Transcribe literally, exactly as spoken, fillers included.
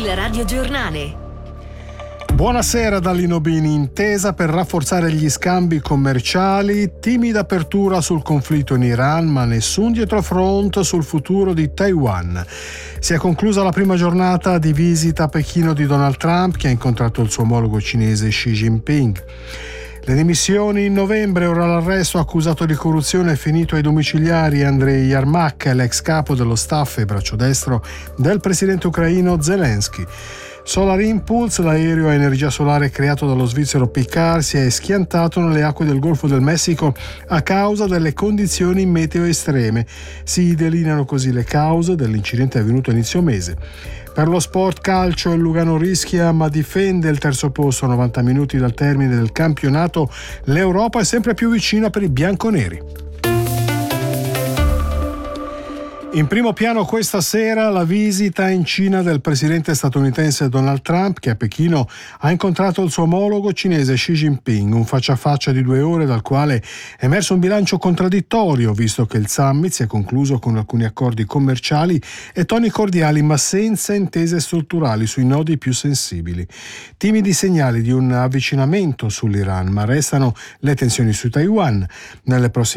Il radiogiornale. Buonasera dall'Inobini. Intesa per rafforzare gli scambi commerciali, timida apertura sul conflitto in Iran, ma nessun dietrofront sul futuro di Taiwan. Si è conclusa la prima giornata di visita a Pechino di Donald Trump, che ha incontrato il suo omologo cinese Xi Jinping. Le dimissioni in novembre, ora l'arresto accusato di corruzione finito ai domiciliari Andrei Yermak, l'ex capo dello staff e braccio destro del presidente ucraino Zelensky. Solar Impulse, l'aereo a energia solare creato dallo svizzero Picard, si è schiantato nelle acque del Golfo del Messico a causa delle condizioni meteo estreme. Si delineano così le cause dell'incidente avvenuto a inizio mese. Per lo sport calcio, il Lugano rischia ma difende il terzo posto a novanta minuti dal termine del campionato. L'Europa è sempre più vicina per i bianconeri. In primo piano questa sera la visita in Cina del presidente statunitense Donald Trump, che a Pechino ha incontrato il suo omologo cinese Xi Jinping, un faccia a faccia di due ore dal quale è emerso un bilancio contraddittorio, visto che il summit si è concluso con alcuni accordi commerciali e toni cordiali ma senza intese strutturali sui nodi più sensibili. Timidi segnali di un avvicinamento sull'Iran, ma restano le tensioni su Taiwan. Nelle prossime